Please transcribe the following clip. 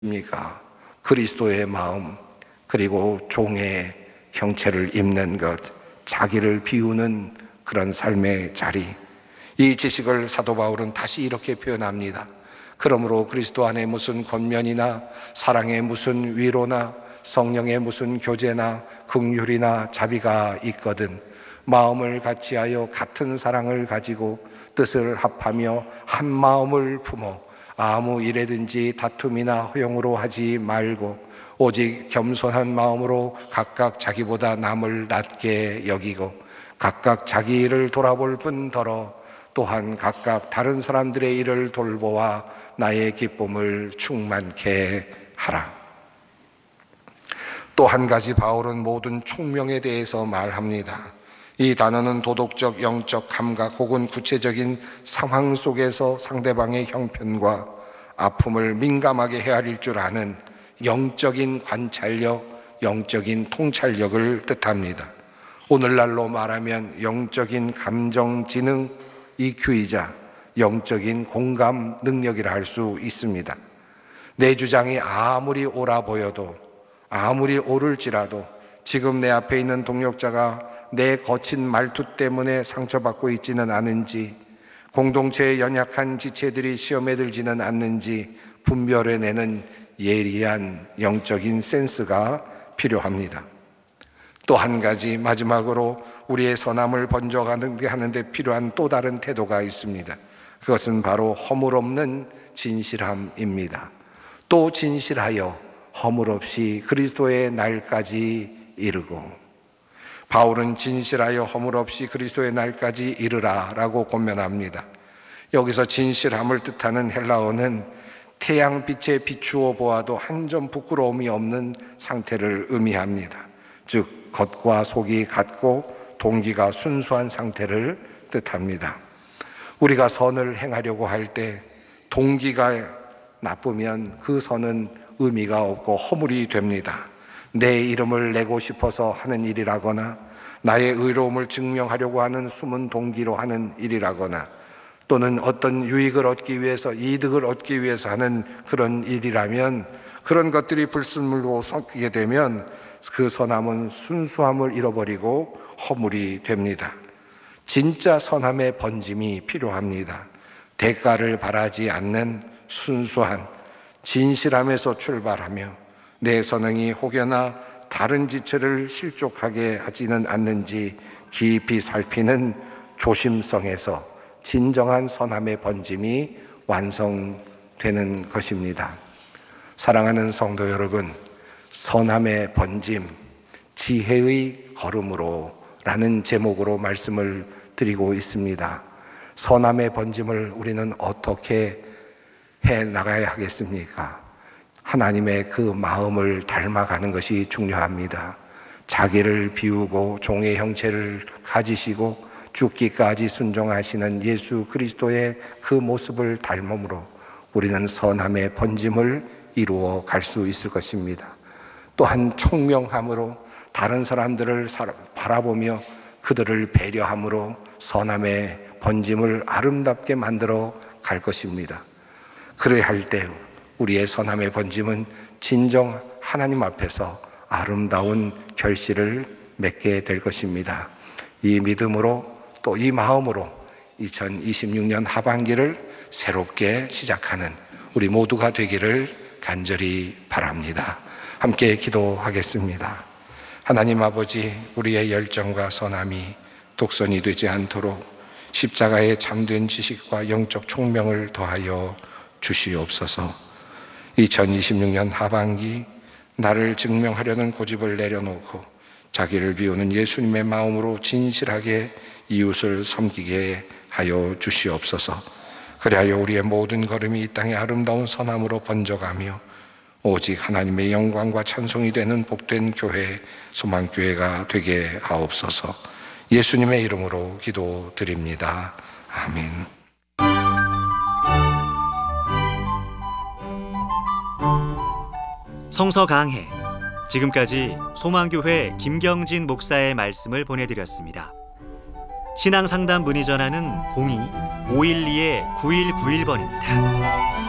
입니까? 그리스도의 마음, 그리고 종의 형체를 입는 것, 자기를 비우는 그런 삶의 자리. 이 지식을 사도 바울은 다시 이렇게 표현합니다. 그러므로 그리스도 안에 무슨 권면이나 사랑의 무슨 위로나 성령의 무슨 교제나 긍휼이나 자비가 있거든 마음을 같이하여 같은 사랑을 가지고 뜻을 합하며 한 마음을 품어 아무 일에든지 다툼이나 허용으로 하지 말고 오직 겸손한 마음으로 각각 자기보다 남을 낮게 여기고 각각 자기 일을 돌아볼 뿐더러 또한 각각 다른 사람들의 일을 돌보아 나의 기쁨을 충만케 하라. 또 한 가지 바울은 모든 총명에 대해서 말합니다. 이 단어는 도덕적, 영적 감각 혹은 구체적인 상황 속에서 상대방의 형편과 아픔을 민감하게 헤아릴 줄 아는 영적인 관찰력, 영적인 통찰력을 뜻합니다. 오늘날로 말하면 영적인 감정 지능 EQ이자 영적인 공감 능력이라 할 수 있습니다. 내 주장이 아무리 옳아 보여도 아무리 옳을지라도 지금 내 앞에 있는 동역자가 내 거친 말투 때문에 상처받고 있지는 않은지 공동체의 연약한 지체들이 시험에 들지는 않는지 분별해내는 예리한 영적인 센스가 필요합니다. 또 한 가지 마지막으로 우리의 선함을 번져가게 하는데 필요한 또 다른 태도가 있습니다. 그것은 바로 허물 없는 진실함입니다. 또 진실하여 허물 없이 그리스도의 날까지 이르고, 바울은 진실하여 허물 없이 그리스도의 날까지 이르라 라고 권면합니다. 여기서 진실함을 뜻하는 헬라어는 태양빛에 비추어 보아도 한 점 부끄러움이 없는 상태를 의미합니다. 즉 겉과 속이 같고 동기가 순수한 상태를 뜻합니다. 우리가 선을 행하려고 할 때 동기가 나쁘면 그 선은 의미가 없고 허물이 됩니다. 내 이름을 내고 싶어서 하는 일이라거나 나의 의로움을 증명하려고 하는 숨은 동기로 하는 일이라거나 또는 어떤 유익을 얻기 위해서, 이득을 얻기 위해서 하는 그런 일이라면 그런 것들이 불순물로 섞이게 되면 그 선함은 순수함을 잃어버리고 허물이 됩니다. 진짜 선함의 번짐이 필요합니다. 대가를 바라지 않는 순수한 진실함에서 출발하며 내 선행이 혹여나 다른 지체를 실족하게 하지는 않는지 깊이 살피는 조심성에서 진정한 선함의 번짐이 완성되는 것입니다. 사랑하는 성도 여러분, 선함의 번짐, 지혜의 걸음으로 라는 제목으로 말씀을 드리고 있습니다. 선함의 번짐을 우리는 어떻게 해 나가야 하겠습니까? 하나님의 그 마음을 닮아가는 것이 중요합니다. 자기를 비우고 종의 형체를 가지시고 죽기까지 순종하시는 예수 그리스도의 그 모습을 닮음으로 우리는 선함의 번짐을 이루어 갈 수 있을 것입니다. 또한 총명함으로 다른 사람들을 바라보며 그들을 배려함으로 선함의 번짐을 아름답게 만들어 갈 것입니다. 그래야 할 때 우리의 선함의 번짐은 진정 하나님 앞에서 아름다운 결실을 맺게 될 것입니다. 이 믿음으로 또 이 마음으로 2026년 하반기를 새롭게 시작하는 우리 모두가 되기를 간절히 바랍니다. 함께 기도하겠습니다. 하나님 아버지, 우리의 열정과 선함이 독선이 되지 않도록 십자가의 참된 지식과 영적 총명을 더하여 주시옵소서. 2026년 하반기 나를 증명하려는 고집을 내려놓고 자기를 비우는 예수님의 마음으로 진실하게 이웃을 섬기게 하여 주시옵소서. 그리하여 우리의 모든 걸음이 이 땅의 아름다운 선함으로 번져가며 오직 하나님의 영광과 찬송이 되는 복된 교회, 소망교회가 되게 하옵소서. 예수님의 이름으로 기도드립니다. 아멘. 성서 강해, 지금까지 소망교회 김경진 목사의 말씀을 보내드렸습니다. 신앙상담 문의 전화는 02-512-9191번입니다.